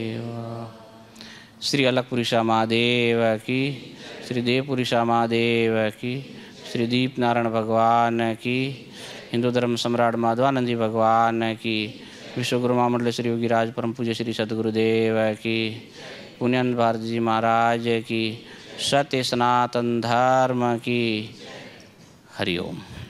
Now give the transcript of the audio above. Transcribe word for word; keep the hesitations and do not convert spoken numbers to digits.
श्री अलकपुरीषा महादेव की, श्री देवपुरीषा महादेव की, श्री दीप नारायण भगवान की, हिंदू धर्म सम्राट माधवानंद जी भगवान की, विश्वगुरु महामंडल श्री योगी राज परम पूज्य श्री सदगुरुदेव की, पुण्यन भारत जी महाराज की, सत्य सनातन धर्म की। हरिओम।